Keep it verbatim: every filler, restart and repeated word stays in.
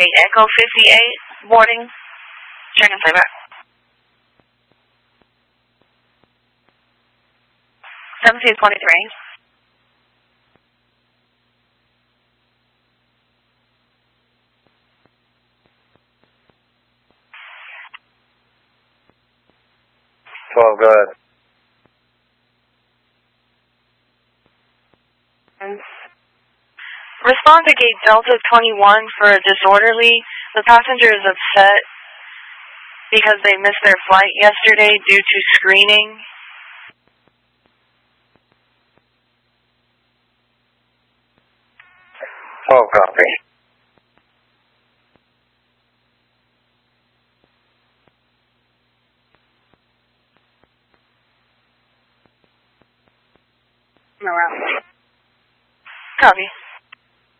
Gate Echo fifty-eight, boarding. Check and play back. seventeen twenty-three. twelve, go ahead. Respond to Gate Delta twenty-one for a disorderly. The passenger is upset because they missed their flight yesterday due to screening. twelve, copy. No, copy.